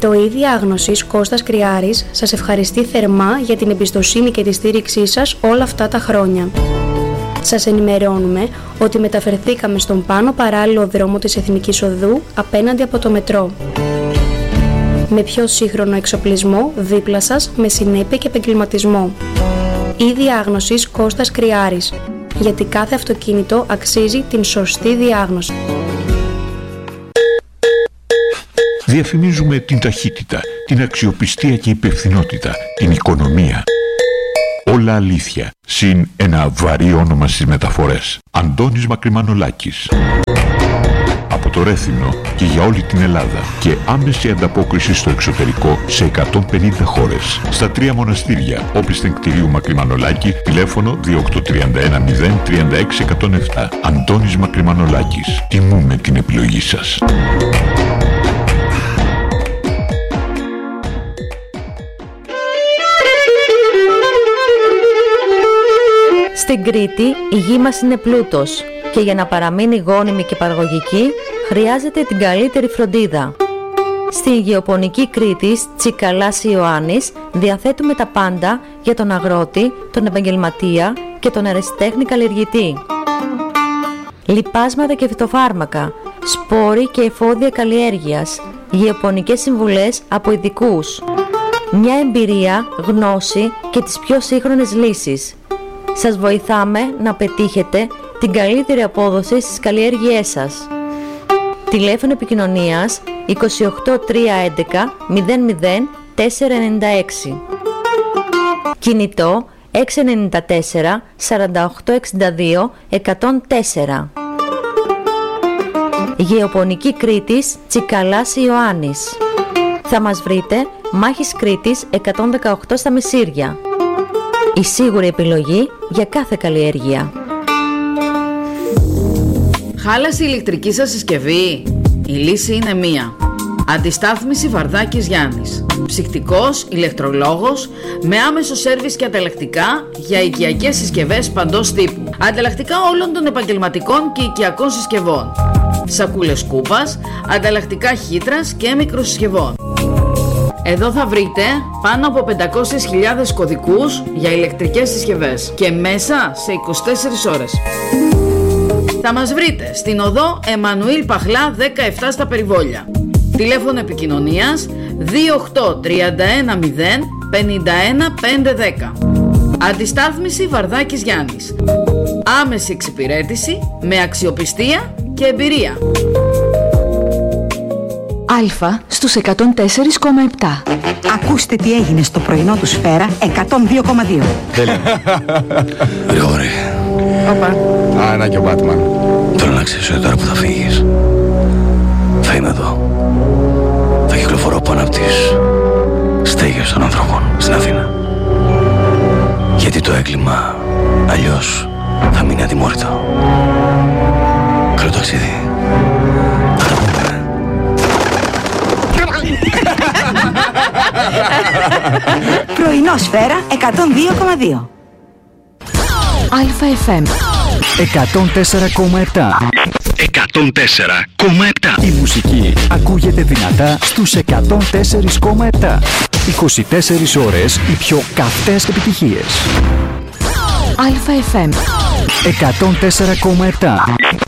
ΙΕ Διάγνωσης Κώστας Κρυάρης σας ευχαριστεί θερμά για την εμπιστοσύνη και τη στήριξή σας όλα αυτά τα χρόνια. Σας ενημερώνουμε ότι μεταφερθήκαμε στον πάνω παράλληλο δρόμο της Εθνικής Οδού απέναντι από το μετρό. Με πιο σύγχρονο εξοπλισμό δίπλα σας, με συνέπεια και επαγγελματισμό. ΙΕ Διάγνωσης Κώστας Κρυάρης. Γιατί κάθε αυτοκίνητο αξίζει την σωστή διάγνωση. Διαφημίζουμε την ταχύτητα, την αξιοπιστία και υπευθυνότητα, την οικονομία. Όλα αλήθεια, συν ένα βαρύ όνομα στις μεταφορές. Αντώνης Μακρυμανολάκης. Από το Ρέθυμνο και για όλη την Ελλάδα και άμεση ανταπόκριση στο εξωτερικό σε 150 χώρες. Στα 3 μοναστήρια, όπισθεν κτηρίου Μακρυμανολάκη, τηλέφωνο 2831 036 107. Αντώνης Μακρυμανολάκης. Τιμούμε την επιλογή σας. Στην Κρήτη η γη μας είναι πλούτος και για να παραμείνει γόνιμη και παραγωγική χρειάζεται την καλύτερη φροντίδα. Στη γεωπονική Κρήτης Τσικαλάς Ιωάννης διαθέτουμε τα πάντα για τον αγρότη, τον επαγγελματία και τον ερασιτέχνη καλλιεργητή. Λιπάσματα και φυτοφάρμακα, σπόροι και εφόδια καλλιέργειας, γεωπονικές συμβουλές από ειδικούς. Μια εμπειρία, γνώση και τις πιο σύγχρονες λύσεις. Σας βοηθάμε να πετύχετε την καλύτερη απόδοση στις καλλιέργειές σας. Τηλέφωνο επικοινωνίας 28 311 00 496. Κινητό 694 48 62 104. Γεωπονική Κρήτης Τσικαλάς Ιωάννης. Θα μας βρείτε Μάχης Κρήτης 118 στα Μεσήρια. Η σίγουρη επιλογή για κάθε καλλιέργεια. Χάλασε η ηλεκτρική σας συσκευή? Η λύση είναι μία. Αντιστάθμιση Βαρδάκης Γιάννης. Ψυχτικός, ηλεκτρολόγος, με άμεσο σέρβις και ανταλλακτικά για οικιακές συσκευές παντός τύπου. Ανταλλακτικά όλων των επαγγελματικών και οικιακών συσκευών. Σακούλες κούπας, ανταλλακτικά χύτρας και μικροσυσκευών. Εδώ θα βρείτε πάνω από 500.000 κωδικούς για ηλεκτρικές συσκευές και μέσα σε 24 ώρες. Θα μας βρείτε στην οδό Εμμανουήλ Παχλά 17 στα Περιβόλια. Τηλέφωνο επικοινωνίας 28 31 0 51 510. Αντιστάθμιση Βαρδάκης Γιάννης. Άμεση εξυπηρέτηση με αξιοπιστία και εμπειρία. Αλφα στους 104,7. Ακούστε τι έγινε στο πρωινό του Σφαίρα 102,2. Τέλεια. Γρηγόρη. Όπα. Α, να και ο Μπάτμαν. Θέλω να ξέρεις ότι τώρα που θα φύγεις θα είμαι εδώ. Θα κυκλοφορώ πάνω από τις στέγες των ανθρώπων στην Αθήνα. Γιατί το έγκλημα αλλιώς θα μείνει ατιμόρυτο. Καλό ταξίδι. Θα τα πούμε. Πρωινό Σφαίρα 102,2. Αλφα FM 104,7. 104,7. Η μουσική ακούγεται δυνατά στους 104,7. 24 ώρες οι πιο καυτές επιτυχίες. Αλφα FM 104,7.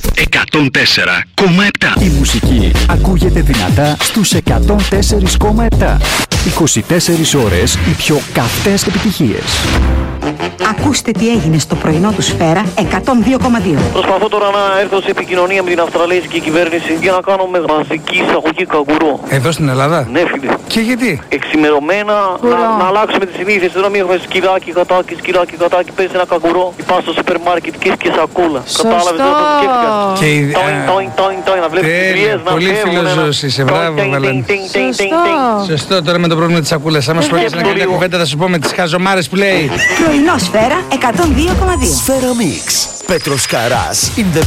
104,7. Η μουσική ακούγεται δυνατά στους 104,7. 24 ώρες οι πιο καυτές επιτυχίες. Ακούστε τι έγινε στο πρωινό του Σφαίρα 102,2. Προσπαθώ τώρα να έρθω σε επικοινωνία με την αυστραλέζικη κυβέρνηση για να κάνω μαζική εισαγωγή καγκουρό. Εδώ στην Ελλάδα? Ναι, φίλε. Και γιατί? Εξημερωμένα να αλλάξουμε τις συνήθειες. Εδώ να μην έχουμε σκυλάκι, κατάκι, παίζει ένα καγκουρό. Πας στο σούπερ μάρκετ και σακούλα. Κατάλαβες, δεν το σκέφτηκα. Και να βλέπεις τις γριές να πολύ φιλοζώση, σε μπράβο, Βαλέντη. Σωστό, τώρα με το πρόβλημα της σακούλας. Άμα σου πω να κάνει μια κουβέντα θα σου πω με τις χαζομάρες που λέει. Πρωινό Σφαίρα 102,2. Σφαίρα Mix. Πέτρος Καράς in the